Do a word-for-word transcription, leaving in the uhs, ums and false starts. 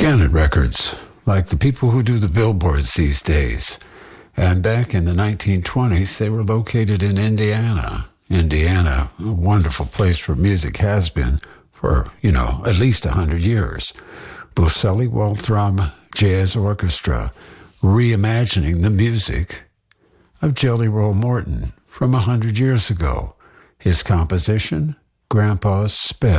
Gannett Records, like the people who do the billboards these days. And back in the nineteen twenties, they were located in Indiana. Indiana, a wonderful place for music, has been for, you know, at least a hundred years. Boselli Walthram Jazz Orchestra, reimagining the music of Jelly Roll Morton from a hundred years ago. His composition, Grandpa's Spell.